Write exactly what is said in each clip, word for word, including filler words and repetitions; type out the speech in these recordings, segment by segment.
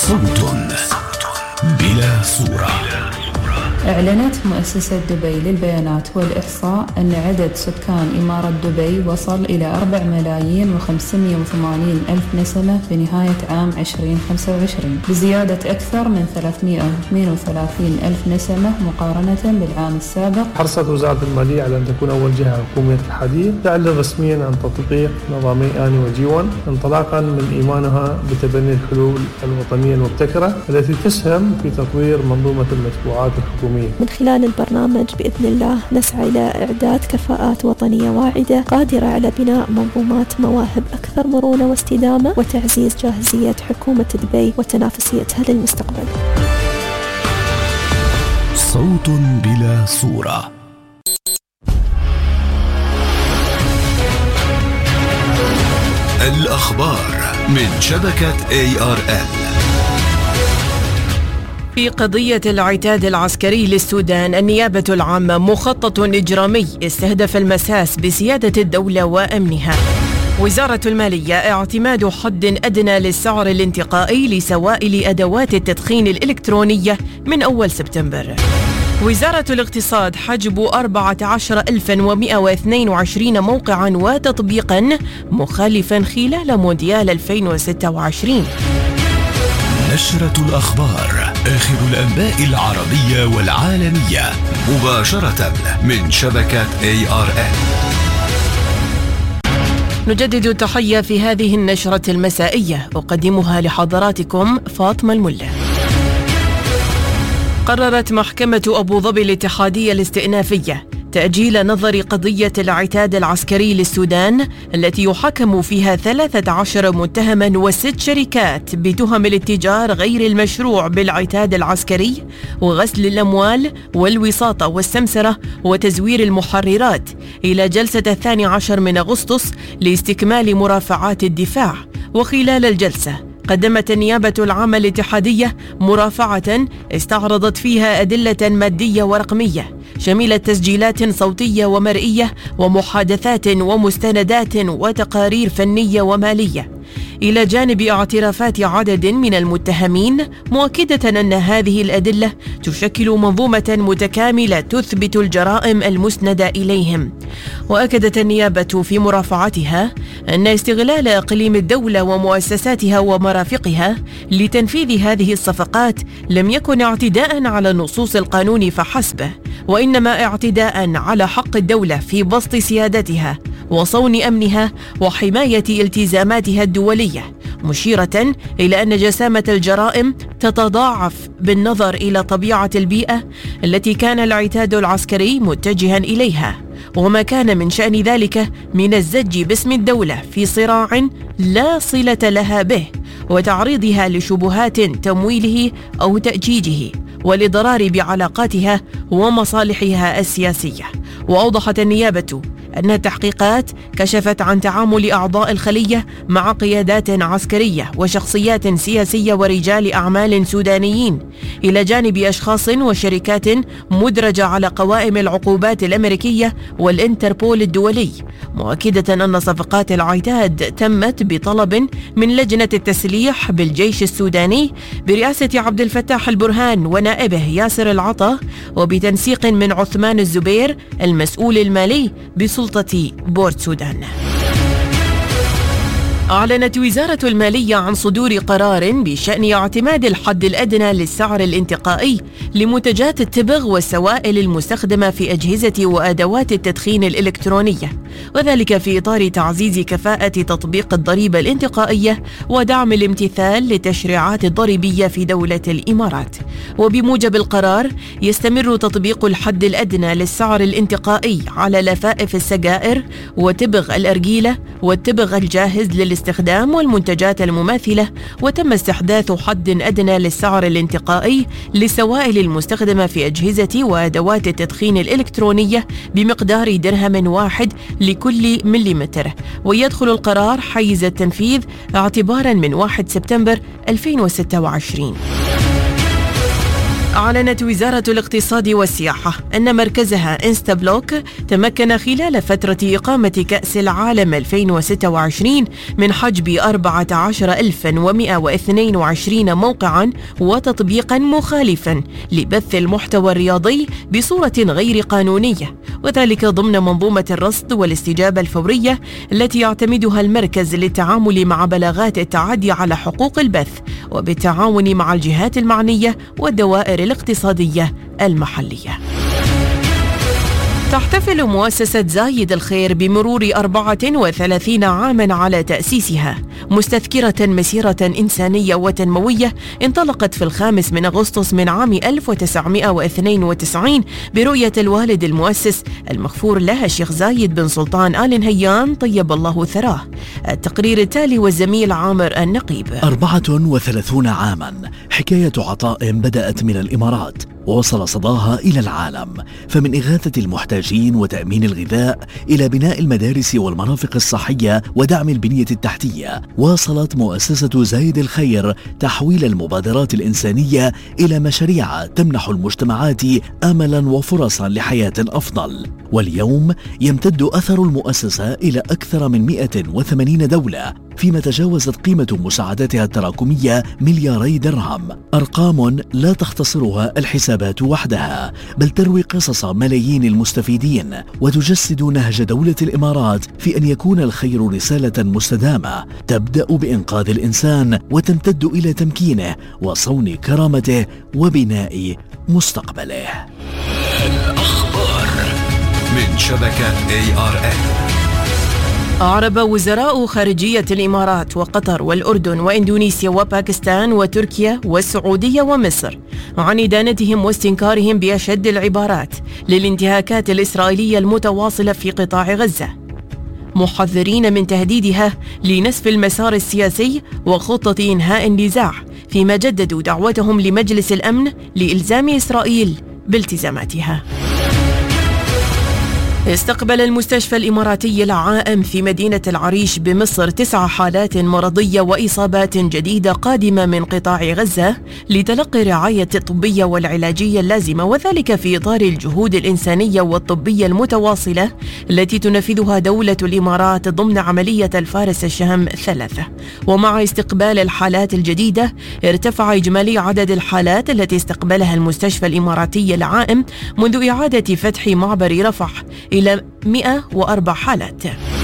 صوت بلا صورة. أعلنت مؤسسة دبي للبيانات والإحصاء أن عدد سكان إمارة دبي وصل إلى أربع ملايين وخمسمائة وثمانين ألف نسمة بنهاية عام عشرين خمسة وعشرين، بزيادة أكثر من ثلاثمائة واثنين وثلاثين ألف نسمة مقارنة بالعام السابق. حرصت وزارة المالية على أن تكون أول جهة حكومية الحديث تعلن رسميا عن تطبيق نظامي آني وجيون انطلاقا من إيمانها بتبني الحلول الوطنية المبتكرة التي تسهم في تطوير منظومة المدفوعات الحكومية. من خلال البرنامج بإذن الله نسعى إلى إعداد كفاءات وطنية واعدة قادرة على بناء منظومات مواهب أكثر مرونة واستدامة وتعزيز جاهزية حكومة دبي وتنافسيتها للمستقبل. صوت بلا صورة. الأخبار من شبكة إيه آر إل. في قضية العتاد العسكري للسودان، النيابة العامة مخطط إجرامي استهدف المساس بسيادة الدولة وأمنها. وزارة المالية اعتماد حد أدنى للسعر الانتقائي لسوائل أدوات التدخين الإلكترونية من أول سبتمبر. وزارة الاقتصاد حجب أربعة عشر ألفا ومئة واثنين وعشرين موقعا وتطبيقا مخالفا خلال مونديال ألفين وستة وعشرين. نشرة الأخبار، آخر الأنباء العربية والعالمية مباشرة من شبكة إيه آر إل. نجدد التحية في هذه النشرة المسائية، أقدمها لحضراتكم فاطمة الملا. قررت محكمة أبو ظبي الاتحادية الاستئنافية تأجيل نظر قضية العتاد العسكري للسودان التي يحاكم فيها ثلاثة عشر متهما وست شركات بتهم الاتجار غير المشروع بالعتاد العسكري وغسل الأموال والوساطة والسمسرة وتزوير المحررات إلى جلسة الثاني عشر من أغسطس لاستكمال مرافعات الدفاع. وخلال الجلسة قدمت النيابة العامة الاتحادية مرافعة استعرضت فيها أدلة مادية ورقمية شميلة تسجيلات صوتية ومرئية ومحادثات ومستندات وتقارير فنية ومالية، إلى جانب اعترافات عدد من المتهمين، مؤكدة أن هذه الأدلة تشكل منظومة متكاملة تثبت الجرائم المسندة إليهم. وأكدت النيابة في مرافعتها أن استغلال إقليم الدولة ومؤسساتها ومرافقها لتنفيذ هذه الصفقات لم يكن اعتداء على نصوص القانون فحسب، وإنما اعتداء على حق الدولة في بسط سيادتها وصون أمنها وحماية التزاماتها الدولية، مشيرة إلى أن جسامة الجرائم تتضاعف بالنظر إلى طبيعة البيئة التي كان العتاد العسكري متجها إليها، وما كان من شأن ذلك من الزج باسم الدولة في صراع لا صلة لها به وتعريضها لشبهات تمويله أو تأجيجه والإضرار بعلاقاتها ومصالحها السياسية. وأوضحت النيابة أن التحقيقات كشفت عن تعامل أعضاء الخلية مع قيادات عسكرية وشخصيات سياسية ورجال أعمال سودانيين، إلى جانب أشخاص وشركات مدرجة على قوائم العقوبات الأمريكية والإنتربول الدولي، مؤكدة أن صفقات العتاد تمت بطلب من لجنة التسليح بالجيش السوداني برئاسة عبد الفتاح البرهان ونائبه ياسر العطا، وبتنسيق من عثمان الزبير المسؤول المالي بسلطة بورت سودان. أعلنت وزارة المالية عن صدور قرار بشأن اعتماد الحد الأدنى للسعر الانتقائي لمنتجات التبغ والسوائل المستخدمة في أجهزة وأدوات التدخين الإلكترونية، وذلك في إطار تعزيز كفاءة تطبيق الضريبة الانتقائية ودعم الامتثال للتشريعات الضريبية في دولة الإمارات. وبموجب القرار يستمر تطبيق الحد الأدنى للسعر الانتقائي على لفائف السجائر وتبغ الأرجيلة والتبغ الجاهز للاستخدام والمنتجات المماثلة، وتم استحداث حد أدنى للسعر الانتقائي للسوائل المستخدمة في أجهزة وأدوات التدخين الإلكترونية بمقدار درهم واحد لكل مليمتر، ويدخل القرار حيز التنفيذ اعتبارا من واحد سبتمبر ألفين وستة وعشرين. أعلنت وزارة الاقتصاد والسياحة أن مركزها إنستابلوك تمكن خلال فترة إقامة كأس العالم ألفين وستة وعشرين من حجب أربعة عشر ألفا ومئة واثنين وعشرين موقعاً وتطبيقاً مخالفاً لبث المحتوى الرياضي بصورة غير قانونية، وذلك ضمن منظومة الرصد والاستجابة الفورية التي يعتمدها المركز للتعامل مع بلاغات التعدي على حقوق البث، وبالتعاون مع الجهات المعنية والدوائر الاقتصادية المحلية. تحتفل مؤسسة زايد الخير بمرور أربعة وثلاثين عاماً على تأسيسها، مستذكرة مسيرة إنسانية وتنموية انطلقت في الخامس من أغسطس من عام ألف وتسعمئة واثنين وتسعين برؤية الوالد المؤسس المغفور له الشيخ زايد بن سلطان آل نهيان طيب الله ثراه. التقرير التالي والزميل عامر النقيب. أربعة وثلاثون عاماً، حكاية عطاء بدأت من الإمارات ووصل صداها إلى العالم، فمن إغاثة المحتاجين وتأمين الغذاء إلى بناء المدارس والمرافق الصحية ودعم البنية التحتية، واصلت مؤسسة زايد الخير تحويل المبادرات الإنسانية إلى مشاريع تمنح المجتمعات أملاً وفرصاً لحياة أفضل. واليوم يمتد أثر المؤسسة إلى أكثر من مئة وثمانين دولة، فيما تجاوزت قيمة مساعداتها التراكمية ملياري درهم، أرقام لا تختصرها الحسابات وحدها، بل تروي قصص ملايين المستفيدين وتجسد نهج دولة الإمارات في أن يكون الخير رسالة مستدامة تبدأ بإنقاذ الإنسان وتمتد إلى تمكينه وصون كرامته وبناء مستقبله. الأخبار من شبكة إيه آر إن. أعرب وزراء خارجية الإمارات وقطر والأردن وإندونيسيا وباكستان وتركيا والسعودية ومصر عن إدانتهم واستنكارهم بأشد العبارات للانتهاكات الإسرائيلية المتواصلة في قطاع غزة، محذرين من تهديدها لنسف المسار السياسي وخطة إنهاء النزاع، فيما جددوا دعوتهم لمجلس الأمن لإلزام إسرائيل بالتزاماتها. استقبل المستشفى الإماراتي العائم في مدينة العريش بمصر تسع حالات مرضية وإصابات جديدة قادمة من قطاع غزة لتلقي الرعاية الطبية والعلاجية اللازمة، وذلك في إطار الجهود الإنسانية والطبية المتواصلة التي تنفذها دولة الإمارات ضمن عملية الفارس الشهم ثلاثة. ومع استقبال الحالات الجديدة ارتفع إجمالي عدد الحالات التي استقبلها المستشفى الإماراتي العائم منذ إعادة فتح معبر رفح إلى مئة وأربع حالات.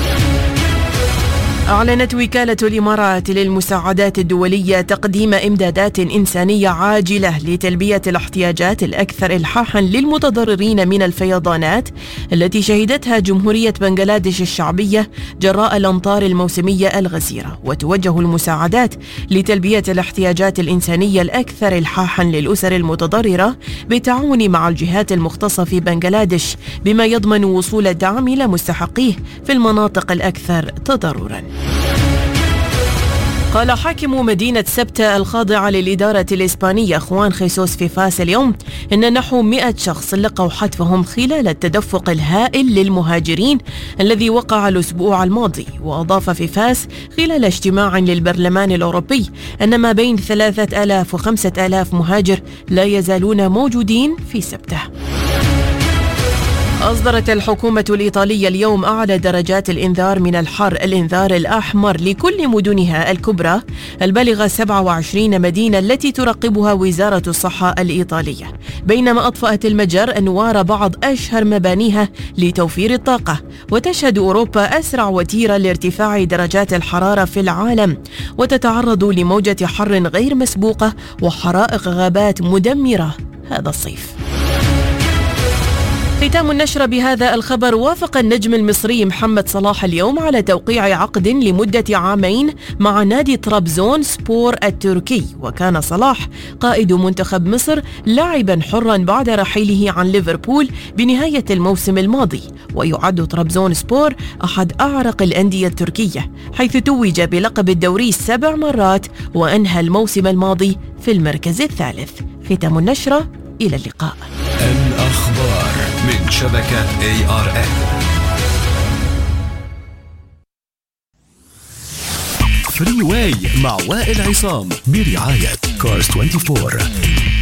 أعلنت وكالة الإمارات للمساعدات الدولية تقديم إمدادات إنسانية عاجلة لتلبية الاحتياجات الأكثر إلحاحاً للمتضررين من الفيضانات التي شهدتها جمهورية بنغلاديش الشعبية جراء الأمطار الموسمية الغزيرة، وتوجه المساعدات لتلبية الاحتياجات الإنسانية الأكثر إلحاحاً للأسر المتضررة بالتعاون مع الجهات المختصة في بنغلاديش، بما يضمن وصول الدعم إلى مستحقيه في المناطق الأكثر تضرراً. قال حاكم مدينة سبتة الخاضعة للإدارة الإسبانية خوان خيسوس في فاس اليوم إن نحو مئة شخص لقوا حتفهم خلال التدفق الهائل للمهاجرين الذي وقع الأسبوع الماضي. وأضاف في فاس خلال اجتماع للبرلمان الأوروبي أن ما بين ثلاثة آلاف وخمسة آلاف مهاجر لا يزالون موجودين في سبتة. أصدرت الحكومة الإيطالية اليوم أعلى درجات الإنذار من الحر، الإنذار الأحمر، لكل مدنها الكبرى البالغة سبعة وعشرين مدينة التي تراقبها وزارة الصحة الإيطالية، بينما أطفأت المجر أنوار بعض أشهر مبانيها لتوفير الطاقة. وتشهد أوروبا أسرع وتيرة لارتفاع درجات الحرارة في العالم، وتتعرض لموجة حر غير مسبوقة وحرائق غابات مدمرة هذا الصيف. ختام النشرة بهذا الخبر. وافق النجم المصري محمد صلاح اليوم على توقيع عقد لمدة عامين مع نادي طرابزون سبور التركي، وكان صلاح قائد منتخب مصر لاعبا حرا بعد رحيله عن ليفربول بنهاية الموسم الماضي. ويعد طرابزون سبور أحد أعرق الأندية التركية، حيث توج بلقب الدوري سبع مرات وأنهى الموسم الماضي في المركز الثالث. ختام النشرة، إلى اللقاء. الأخبار من شبكة إيه آر إن. فري واي مع وائل عصام برعاية كارز أربعة وعشرين.